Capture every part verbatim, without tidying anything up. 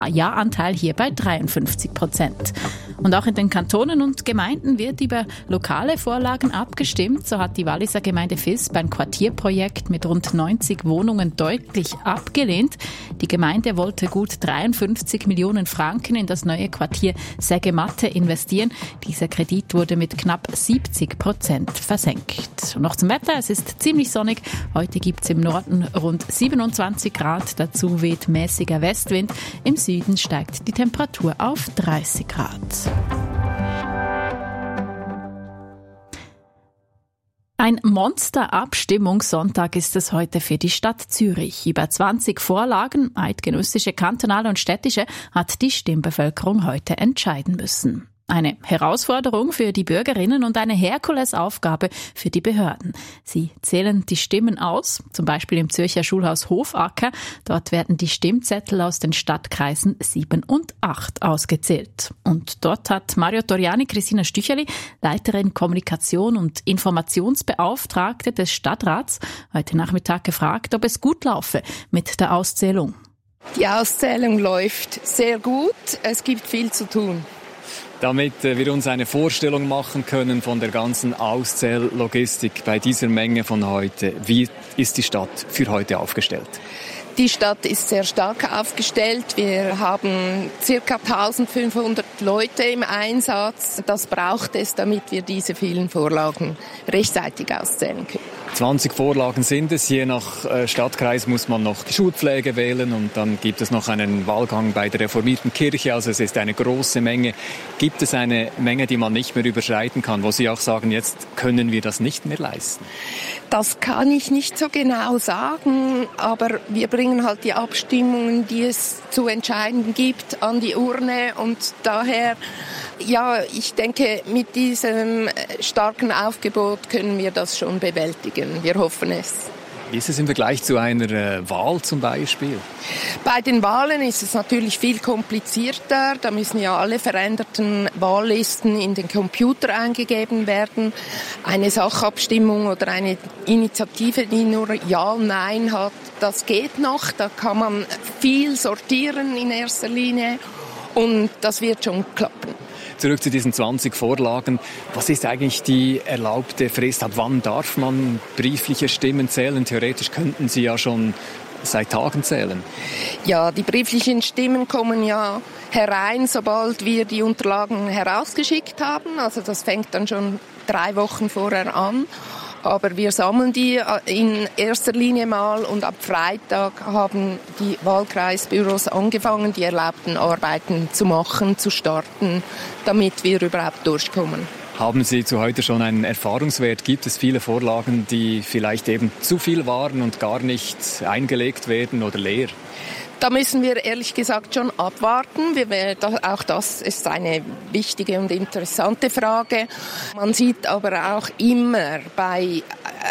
Ja-Anteil hier bei dreiundfünfzig Prozent. Und auch in den Kantonen und Gemeinden wird über lokale Vorlagen abgestimmt. So hat die Walliser Gemeinde Visp ein Quartierprojekt mit rund neunzig Wohnungen deutlich abgelehnt. Die Gemeinde wollte gut dreiundfünfzig Millionen Franken in das neue Quartier Sägematte investieren. Dieser Kredit wurde mit knapp siebzig Prozent versenkt. Und noch zum Wetter. Es ist ziemlich sonnig. Heute gibt es im Norden rund siebenundzwanzig Grad. Dazu weht mäßiger Westwind. Im Süden steigt die Temperatur auf dreißig Grad. Ein Monster-Abstimmungssonntag ist es heute für die Stadt Zürich. Über zwanzig Vorlagen, eidgenössische, kantonale und städtische, hat die Stimmbevölkerung heute entscheiden müssen. Eine Herausforderung für die Bürgerinnen und eine Herkulesaufgabe für die Behörden. Sie zählen die Stimmen aus, zum Beispiel im Zürcher Schulhaus Hofacker. Dort werden die Stimmzettel aus den Stadtkreisen sieben und acht ausgezählt. Und dort hat Mario Toriani Christina Stücherli, Leiterin Kommunikation und Informationsbeauftragte des Stadtrats, heute Nachmittag gefragt, ob es gut laufe mit der Auszählung. Die Auszählung läuft sehr gut. Es gibt viel zu tun. Damit wir uns eine Vorstellung machen können von der ganzen Auszähllogistik bei dieser Menge von heute. Wie ist die Stadt für heute aufgestellt? Die Stadt ist sehr stark aufgestellt. Wir haben ca. eintausendfünfhundert Leute im Einsatz. Das braucht es, damit wir diese vielen Vorlagen rechtzeitig auszählen können. zwanzig Vorlagen sind es. Je nach Stadtkreis muss man noch die Schulpflege wählen und dann gibt es noch einen Wahlgang bei der reformierten Kirche. Also es ist eine große Menge. Gibt es eine Menge, die man nicht mehr überschreiten kann, wo Sie auch sagen, jetzt können wir das nicht mehr leisten? Das kann ich nicht so genau sagen, aber wir bringen halt die Abstimmungen, die es zu entscheiden gibt, an die Urne und daher, ja, ich denke, mit diesem starken Aufgebot können wir das schon bewältigen. Wir hoffen es. Wie ist es im Vergleich zu einer äh, Wahl zum Beispiel? Bei den Wahlen ist es natürlich viel komplizierter. Da müssen ja alle veränderten Wahllisten in den Computer eingegeben werden. Eine Sachabstimmung oder eine Initiative, die nur Ja und Nein hat, das geht noch. Da kann man viel sortieren in erster Linie und das wird schon klappen. Zurück zu diesen zwanzig Vorlagen. Was ist eigentlich die erlaubte Frist? Ab wann darf man briefliche Stimmen zählen? Theoretisch könnten Sie ja schon seit Tagen zählen. Ja, die brieflichen Stimmen kommen ja herein, sobald wir die Unterlagen herausgeschickt haben. Also das fängt dann schon drei Wochen vorher an. Aber wir sammeln die in erster Linie mal und ab Freitag haben die Wahlkreisbüros angefangen, die erlaubten Arbeiten zu machen, zu starten, damit wir überhaupt durchkommen. Haben Sie zu heute schon einen Erfahrungswert? Gibt es viele Vorlagen, die vielleicht eben zu viel waren und gar nicht eingelegt werden oder leer? Da müssen wir ehrlich gesagt schon abwarten. Wir, auch das ist eine wichtige und interessante Frage. Man sieht aber auch immer bei äh,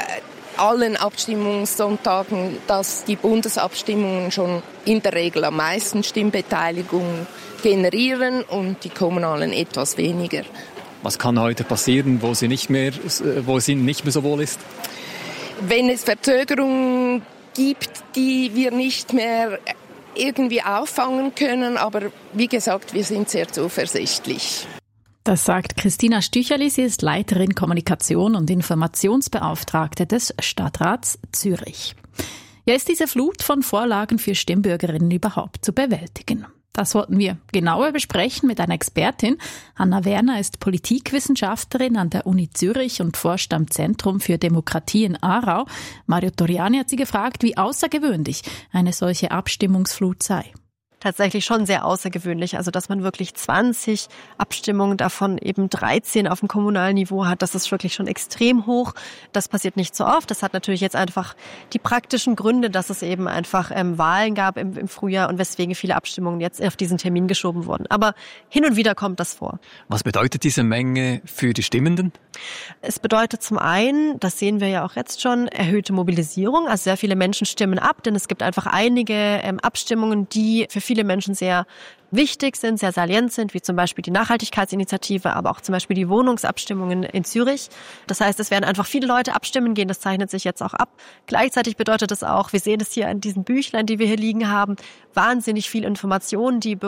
allen Abstimmungssonntagen, dass die Bundesabstimmungen schon in der Regel am meisten Stimmbeteiligung generieren und die kommunalen etwas weniger. Was kann heute passieren, wo sie nicht mehr, wo es Ihnen nicht mehr so wohl ist? Wenn es Verzögerungen gibt, die wir nicht mehr irgendwie auffangen können, aber wie gesagt, wir sind sehr zuversichtlich. Das sagt Christina Stücherli, sie ist Leiterin Kommunikation und Informationsbeauftragte des Stadtrats Zürich. Ja, ist diese Flut von Vorlagen für Stimmbürgerinnen überhaupt zu bewältigen? Das wollten wir genauer besprechen mit einer Expertin. Hanna Werner ist Politikwissenschaftlerin an der Uni Zürich und forscht am Zentrum für Demokratie in Aarau. Mario Toriani hat sie gefragt, wie außergewöhnlich eine solche Abstimmungsflut sei. Tatsächlich schon sehr außergewöhnlich. Also, dass man wirklich zwanzig Abstimmungen, davon eben dreizehn auf dem kommunalen Niveau hat, das ist wirklich schon extrem hoch. Das passiert nicht so oft. Das hat natürlich jetzt einfach die praktischen Gründe, dass es eben einfach ähm, Wahlen gab im, im Frühjahr und weswegen viele Abstimmungen jetzt auf diesen Termin geschoben wurden. Aber hin und wieder kommt das vor. Was bedeutet diese Menge für die Stimmenden? Es bedeutet zum einen, das sehen wir ja auch jetzt schon, erhöhte Mobilisierung. Also sehr viele Menschen stimmen ab, denn es gibt einfach einige ähm, Abstimmungen, die für viele Menschen sehr wichtig sind, sehr salient sind, wie zum Beispiel die Nachhaltigkeitsinitiative, aber auch zum Beispiel die Wohnungsabstimmungen in Zürich. Das heißt, es werden einfach viele Leute abstimmen gehen, das zeichnet sich jetzt auch ab. Gleichzeitig bedeutet es auch, wir sehen es hier an diesen Büchlein, die wir hier liegen haben, wahnsinnig viel Information, die